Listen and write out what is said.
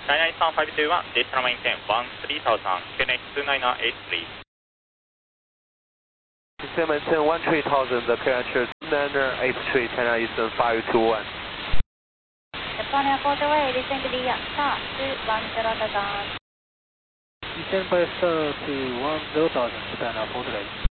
China Eastern 521, December maintain 13000, QNH 298 December maintain 13000, the QNH 298 China Eastern 521. Japan Airport Way, descend clear, start to 10,000. December 31,000, Japan Airport Way.